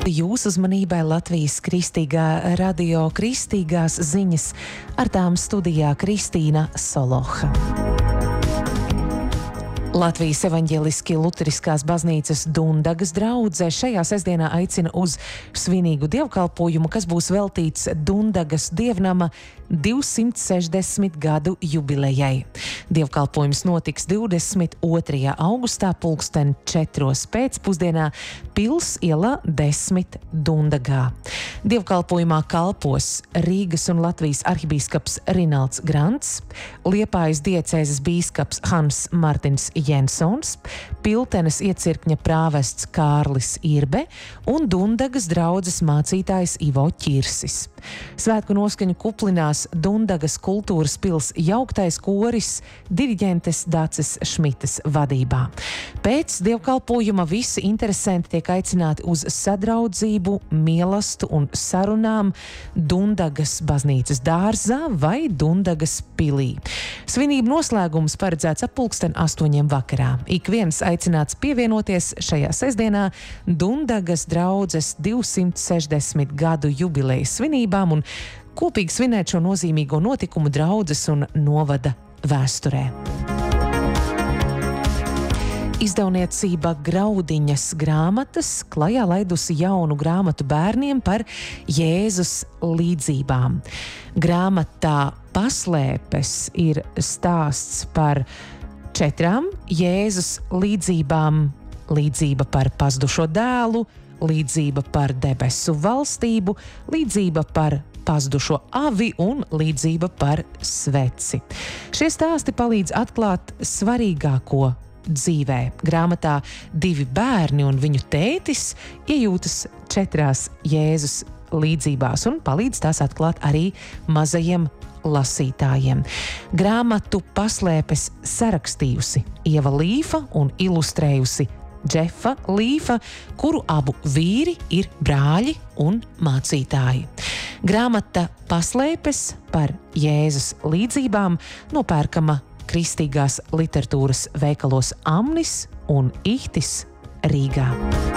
Jūsu uzmanībai Latvijas Kristīgā radio Kristīgās ziņas, ar tām studijā Kristīna Soloha. Latvijas evaņģeliski luteriskās baznīcas Dundagas draudze šajā sestdienā aicina uz svinīgu dievkalpojumu, kas būs veltīts Dundagas dievnama 260 gadu jubilejai. Dievkalpojums notiks 22. augustā 4:00 pēcpusdienā Pils iela 10 Dundagā. Dievkalpojumā kalpos Rīgas un Latvijas arhibīskaps Rinalds Grants, Liepājas diecēzes bīskaps Hans Martins Jensons, Piltenes iecirkņa prāvests Kārlis Irbe un Dundagas draudzes mācītājs Ivo Ķirsis. Svētku noskaņu kuplinās Dundagas kultūras pils jauktais koris diriģentes Daces Šmitas vadībā. Pēc dievkalpojuma visi interesanti tiek aicināti uz sadraudzību, mīlestību un sarunām Dundagas baznīcas dārzā vai Dundagas pilī. Svinību noslēgums paredzēts ap 8:00 vakarā. Ik viens aicināts pievienoties šajā sestdienā Dundagas draudzes 260 gadu jubilejas svinībām un kopīgi svinēt šo nozīmīgo notikumu draudzes un novada vēsturē. Izdevniecība Graudiņas grāmatas klajā laidusi jaunu grāmatu bērniem par Jēzus līdzībām. Grāmatā Paslēpes ir stāsts par 4 Jēzus līdzībām: līdzība par pazudušo dēlu, līdzība par debesu valstību, līdzība par pazudušo avi un līdzība par sveci. Šie stāsti palīdz atklāt svarīgāko dzīvē. Grāmatā 2 bērni un viņu tētis iejūtas 4 Jēzus līdzībās un palīdz tās atklāt arī mazajiem lasītājiem. Grāmatu Paslēpes sarakstījusi Ieva Līfa un ilustrējusi Džefa Līfa, kuru abu vīri ir brāļi un mācītāji. Grāmata Paslēpes par Jēzus līdzībām nopērkama kristīgās literatūras veikalos Amnis un Ihtis Rīgā.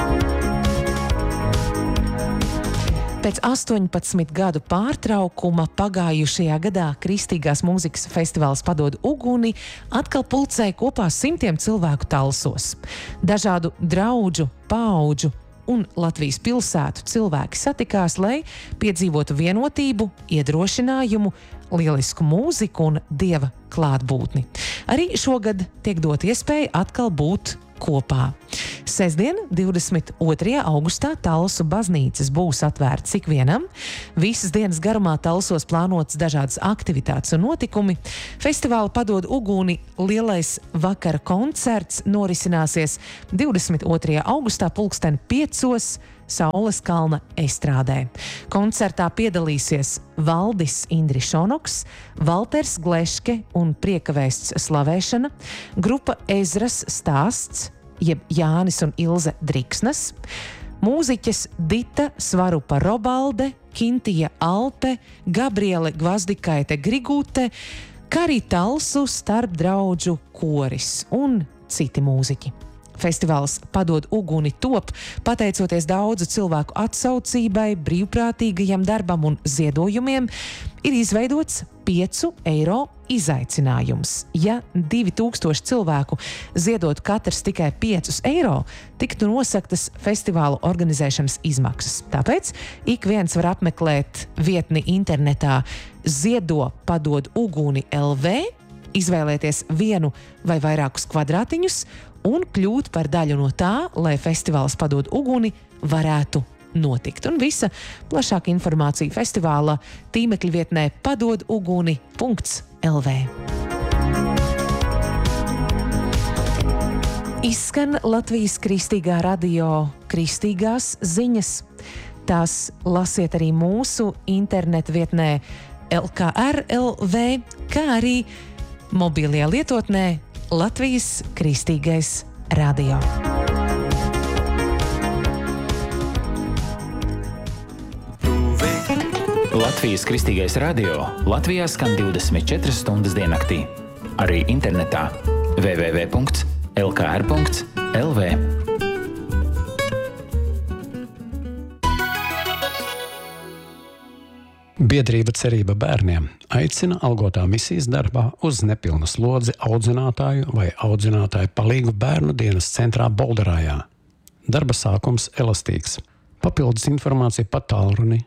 Pēc 18 gadu pārtraukuma pagājušajā gadā Kristīgās mūzikas festivāls Padod uguni atkal pulcēja kopā simtiem cilvēku Talsos. Dažādu draudžu, paudžu un Latvijas pilsētu cilvēki satikās, lai piedzīvotu vienotību, iedrošinājumu, lielisku mūziku un Dieva klātbūtni. Arī šogad tiek dot iespēja atkal būt kopā. Sestdien, 22. augustā Talsu baznīcas būs atvērtas ikvienam. Visas dienas garumā Talsos plānotas dažādas aktivitātes un notikumi. Festivāla Padod uguni lielais vakara koncerts norisināsies 22. augustā 5:00 Saules kalna estrādē. Koncertā piedalīsies Valdis Indrišonoks, Valters Gleške un Priekavēsts slavēšana, grupa Ezras stāsts, jeb Jānis un Ilze Driksnas, mūziķes Dita Svarupa Robalde, Kintija Alpe, Gabriele Gvazdikaite Grigūte, kā arī Talsu starpdraudžu koris un citi mūziķi. Festivāls Padod uguni top pateicoties daudzu cilvēku atsaucībai, brīvprātīgajam darbam un ziedojumiem, ir izveidots 5 eiro izaicinājums. Ja 2000 cilvēku ziedot katrs tikai 5 eiro, tiktu nosaktas festivāla organizēšanas izmaksas. Tāpēc ik viens var apmeklēt vietni internetā Ziedo Padod uguni LV, izvēlēties vienu vai vairākus kvadrātiņus un kļūt par daļu no tā, lai festivāls Padod uguni varētu notikt. Un visa plašāka informācija festivāla tīmekļa vietnē padoduguni.lv. Izskan Latvijas Kristīgā radio Kristīgās ziņas. Tās lasiet arī mūsu internetu vietnē LKR.lv, kā arī mobilajā lietotnē Latvijas Kristīgais radio. Latvijas Kristīgais radio Latvijā skan 24 stundas diennaktī. Arī internetā www.lkr.lv. Biedrība Cerība bērniem aicina algotā misijas darbā uz nepilnu slodzi audzinātāju vai audzinātāju palīgu bērnu dienas centrā Bolderājā. Darba sākums elastīgs. Papildus informācija pa tālruni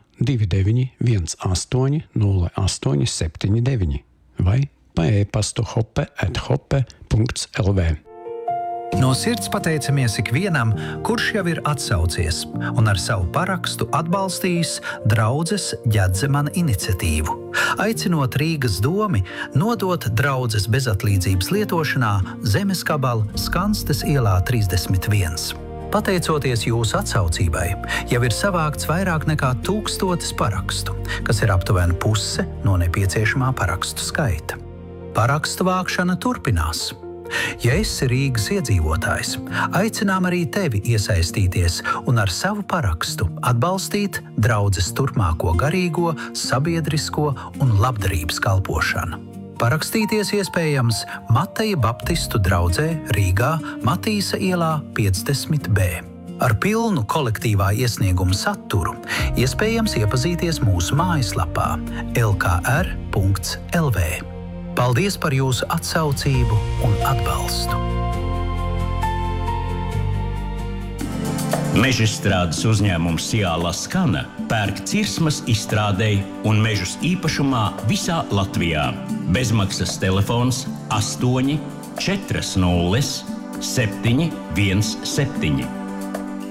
2918 0879 vai pa e-pastu hoppe@hoppe.lv. No sirds pateicamies ikvienam, kurš jau ir atsaucies un ar savu parakstu atbalstījis draudzes Ģedzemana iniciatīvu, aicinot Rīgas domi nodot draudzes bezatlīdzības lietošanā zemes gabalu Skanstes ielā 31. Pateicoties jūsu atsaucībai, jau ir savākts vairāk nekā 1000 parakstu, kas ir aptuveni puse no nepieciešamā parakstu skaita. Parakstu vākšana turpinās. Ja esi Rīgas iedzīvotājs, aicinām arī tevi iesaistīties un ar savu parakstu atbalstīt draudzes turpmāko garīgo, sabiedrisko un labdarības kalpošanu. Parakstīties iespējams Mateja Baptistu draudzē Rīgā Matīsa ielā 50B. Ar pilnu kolektīvā iesnieguma saturu iespējams iepazīties mūsu mājaslapā lkr.lv. Paldies par jūsu atsaucību un atbalstu! Mežstrādes uzņēmums Ciāla Skana pērk cirsmas izstrādei un mežus īpašumā visā Latvijā. Bezmaksas telefons 8 40 717.